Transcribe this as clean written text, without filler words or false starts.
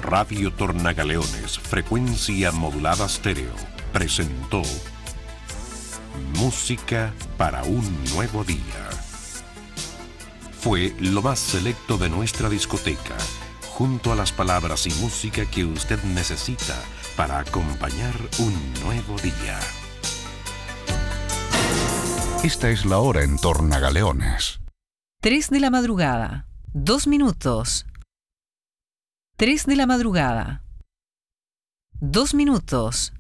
Radio Tornagaleones, frecuencia modulada estéreo, presentó Música para un nuevo día. Fue lo más selecto de nuestra discoteca, junto a las palabras y música que usted necesita para acompañar un nuevo día. Esta es la hora en Tornagaleones. 3 de la madrugada, 2 minutos. 3 de la madrugada, 2 minutos.